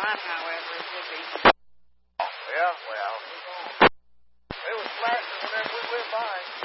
mine, however, it would be. Yeah, well, it was flashing whenever we went by.